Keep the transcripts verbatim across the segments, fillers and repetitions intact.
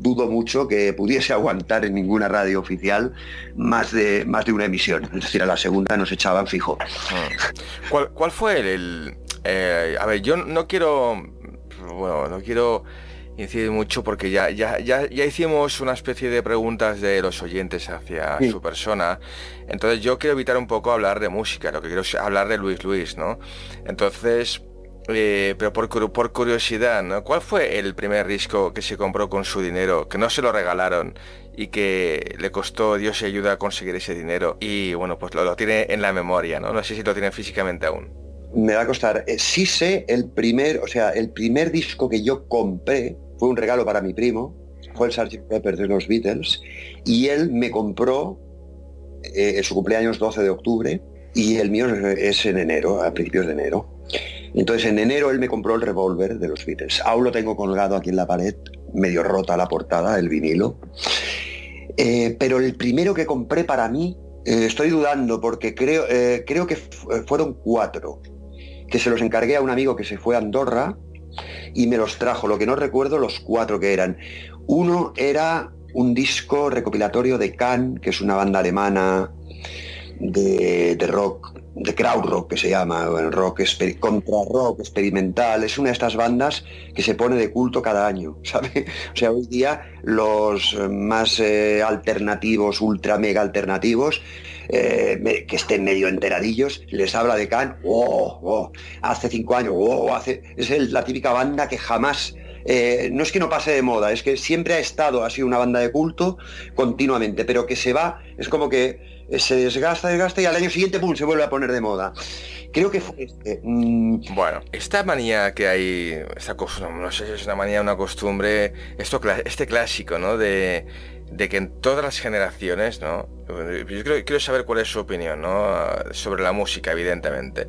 dudo mucho que pudiese aguantar en ninguna radio oficial más de, más de una emisión. Es decir, a la segunda nos echaban fijo. ¿Cuál, cuál fue el... el eh, a ver, yo no quiero... Bueno, no quiero incidir mucho porque ya, ya, ya, ya hicimos una especie de preguntas de los oyentes hacia Sí. su persona. Entonces yo quiero evitar un poco hablar de música, lo que quiero es hablar de Luis Luis, ¿no? Entonces... Eh, pero por, cu- por curiosidad, ¿no? ¿Cuál fue el primer disco que se compró con su dinero, que no se lo regalaron y que le costó Dios y ayuda a conseguir ese dinero? Y bueno, pues lo, lo tiene en la memoria, ¿no? No sé si lo tiene físicamente aún. Me va a costar. Eh, sí sé el primer, o sea, el primer disco que yo compré fue un regalo para mi primo, fue el sergeant Pepper de los Beatles, y él me compró eh, en su cumpleaños doce de octubre, y el mío es, es en enero, a principios de enero. Entonces en enero él me compró el revólver de los Beatles. Aún lo tengo colgado aquí en la pared, medio rota la portada, el vinilo. Eh, pero el primero que compré para mí, eh, estoy dudando porque creo, eh, creo que fu- fueron cuatro, que se los encargué a un amigo que se fue a Andorra y me los trajo. Lo que no recuerdo los cuatro que eran. Uno era un disco recopilatorio de Can, que es una banda alemana de, de rock, de krautrock que se llama, bueno, rock exper- contra rock experimental. Es una de estas bandas que se pone de culto cada año, ¿sabe? O sea, hoy día los eh, más eh, alternativos, ultra mega alternativos, eh, me- que estén medio enteradillos, les habla de Can, oh, oh, hace cinco años, oh, hace... es el- la típica banda que jamás... Eh, no es que no pase de moda, es que siempre ha estado, ha sido una banda de culto continuamente, pero que se va, es como que se desgasta, desgasta y al año siguiente, pum, se vuelve a poner de moda. Creo que fue este. Mm, Bueno, esta manía que hay, esta cosa, no no sé si es una manía o una costumbre, esto, cla- este clásico, ¿no? De, de que en todas las generaciones, ¿no? Yo quiero, quiero saber cuál es su opinión, ¿no? Sobre la música, evidentemente.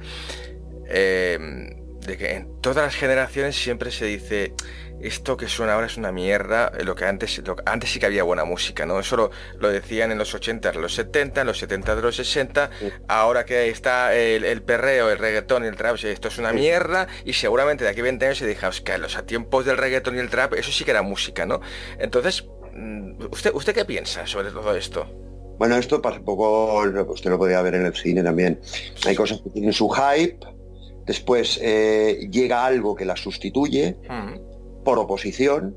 Eh, de que en todas las generaciones siempre se dice esto que suena ahora es una mierda, eh, lo que antes, lo- antes sí que había buena música, ¿no? Eso lo, lo decían en los ochenta, en los setenta, en los setenta de los sesenta, ahora que está el, el perreo, el reggaetón y el trap, esto es una mierda, y seguramente de aquí a veinte años se diga, que los a tiempos del reggaetón y el trap, eso sí que era música, ¿no? Entonces, mm, ¿usted, usted qué piensa sobre todo esto? bueno, esto pasa un poco, usted lo podía ver en el cine también. Hay cosas que tienen su hype, después eh, llega algo que la sustituye Mm. por oposición,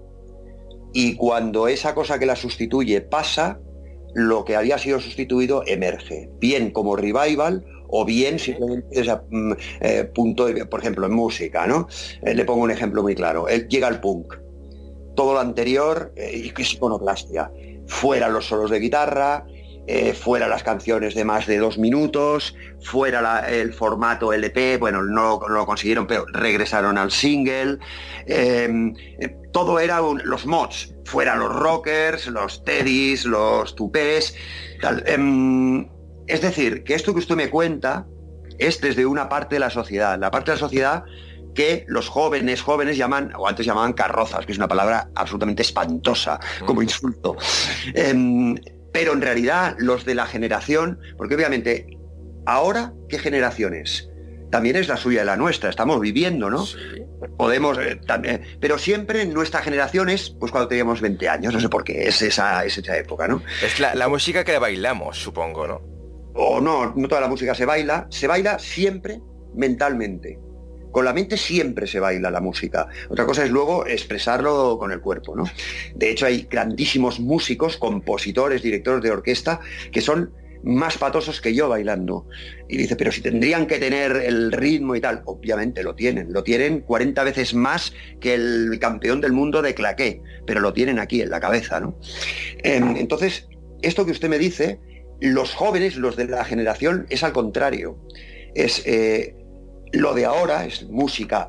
y cuando esa cosa que la sustituye pasa, lo que había sido sustituido emerge, bien como revival o bien simplemente ese mm, eh, punto de, por ejemplo, en música, ¿no? Eh, le pongo un ejemplo muy claro. Eh, llega el punk. Todo lo anterior eh, es iconoclastia. Fuera los solos de guitarra, eh, fuera las canciones de más de dos minutos, fuera la- el formato L P, bueno, no, no lo consiguieron, pero regresaron al single. Eh, eh, todo era un- los mods, fuera los rockers, los teddys, los tupés, tal. Em, es decir, que esto que usted me cuenta es desde una parte de la sociedad. La parte de la sociedad que los jóvenes, jóvenes llaman, o antes llamaban carrozas, que es una palabra absolutamente espantosa como insulto. Em, pero en realidad los de la generación, porque obviamente ahora, ¿qué generaciones? También es la suya y la nuestra, estamos viviendo, ¿no? Sí. Podemos eh, también, pero siempre en nuestra generación es pues cuando teníamos veinte años, no sé por qué, es esa, es esa época, ¿no? Es la, la música que bailamos, supongo, ¿no? O no, no toda la música se baila, se baila siempre mentalmente. Con la mente siempre se baila la música. Otra cosa es luego expresarlo con el cuerpo, ¿no? De hecho, hay grandísimos músicos, compositores, directores de orquesta, que son más patosos que yo bailando. Y dice, pero si tendrían que tener el ritmo y tal, obviamente lo tienen. Lo tienen cuarenta veces más que el campeón del mundo de claqué, pero lo tienen aquí en la cabeza, ¿no? Entonces, esto que usted me dice, los jóvenes, los de la generación, es al contrario. Es... Eh, lo de ahora es música,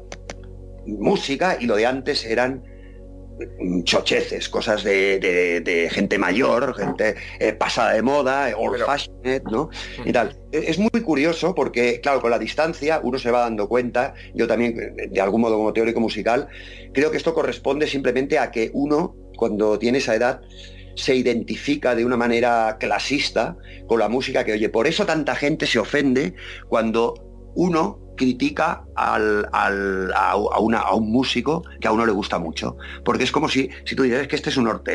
música, y lo de antes eran chocheces, cosas de, de, de gente mayor, gente eh, pasada de moda, old fashioned, ¿no? Y tal. Es muy curioso porque, claro, con la distancia uno se va dando cuenta, yo también, de algún modo como teórico musical, creo que esto corresponde simplemente a que uno, cuando tiene esa edad, se identifica de una manera clasista con la música que oye. Por eso tanta gente se ofende cuando uno critica al, al, a, a, una, a un músico que a uno le gusta mucho, porque es como si, si tú dices que este es un norte